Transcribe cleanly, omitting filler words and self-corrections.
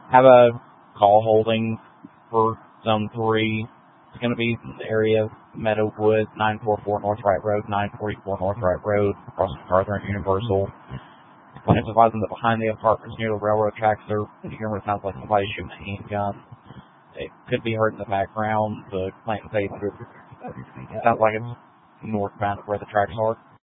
Have a call holding for Zone 3. It's going to be in the area of Meadowwood, 944 North Wright Road, 944 North Wright Road, across from Carter and Universal. Plans advising that behind the apartments near the railroad tracks, they're hearing what sounds like somebody shooting a handgun. It could be heard in the background. The plant says it sounds like it's northbound of where the tracks are.